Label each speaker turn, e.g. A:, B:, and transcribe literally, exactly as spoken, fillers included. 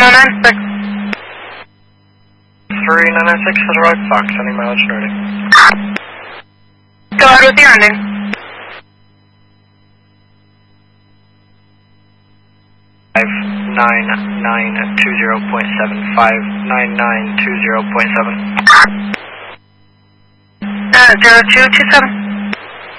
A: nine nine six.
B: three nine nine six for the right Fox, any mileage ready.
A: Go ahead with your ending.
B: five nine nine two zero point seven, five nine nine two zero point seven.
A: Uh, zero two two seven.